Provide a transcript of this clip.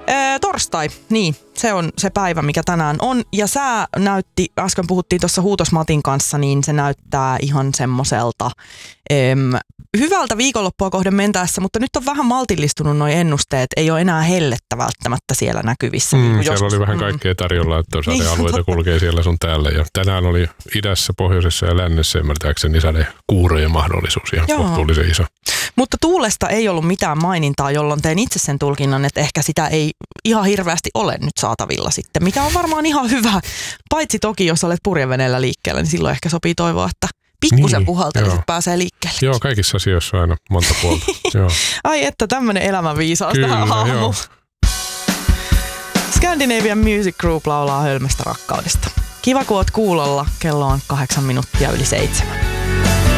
Torstai, niin. Se on se päivä, mikä tänään on. Ja sää näytti, äsken puhuttiin tuossa Huutos Matin kanssa, niin se näyttää ihan semmoiselta hyvältä viikonloppua kohden mentäessä, mutta nyt on vähän maltillistunut nuo ennusteet. Ei ole enää hellettä välttämättä siellä näkyvissä. Niin siellä joskus, oli vähän kaikkea tarjolla, että sadealueita kulkee siellä sun täällä. Ja tänään oli idässä, pohjoisessa ja lännessä ymmärtääkseni sadekuurojen mahdollisuus ihan kohtuullisen iso. Mutta tuulesta ei ollut mitään mainintaa, jolloin tein itse sen tulkinnan, että ehkä sitä ei ihan hirveästi ole nyt saatavilla sitten, mikä on varmaan ihan hyvä. Paitsi toki, jos olet purjeveneellä liikkeellä, niin silloin ehkä sopii toivoa, että pikkusen puhaltelisit pääsee liikkeelle. Joo, kaikissa asioissa on aina monta puolta. Joo. Ai että tämmöinen elämänviisaus tähän aamuun. Scandinavian Music Group laulaa Hölmöstä rakkaudesta. Kiva, kun oot kuulolla. Kello on 8 minuuttia yli 7.